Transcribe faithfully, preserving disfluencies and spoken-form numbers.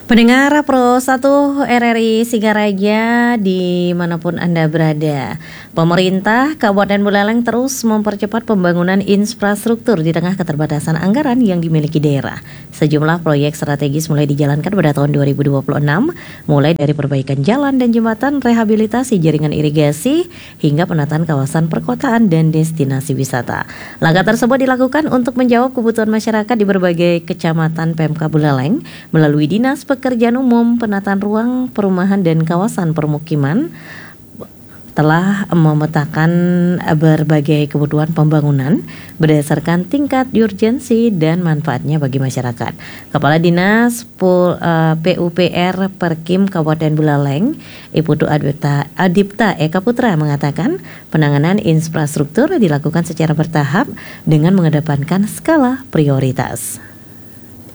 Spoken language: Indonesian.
Pendengar Pro satu R R I Singaraja dimanapun Anda berada, pemerintah Kabupaten Buleleng terus mempercepat pembangunan infrastruktur di tengah keterbatasan anggaran yang dimiliki daerah. Sejumlah proyek strategis mulai dijalankan pada tahun dua ribu dua puluh enam, mulai dari perbaikan jalan dan jembatan, rehabilitasi jaringan irigasi, hingga penataan kawasan perkotaan dan destinasi wisata. Langkah tersebut dilakukan untuk menjawab kebutuhan masyarakat di berbagai kecamatan Pemka Buleleng melalui Dinas Pekerjaan Umum, Penataan Ruang, Perumahan dan Kawasan Permukiman telah memetakan berbagai kebutuhan pembangunan berdasarkan tingkat urgensi dan manfaatnya bagi masyarakat. Kepala Dinas Pul, uh, P U P R Perkim Kabupaten Buleleng, Iputu Adipta, Adipta Eka Putra mengatakan penanganan infrastruktur dilakukan secara bertahap dengan mengedepankan skala prioritas.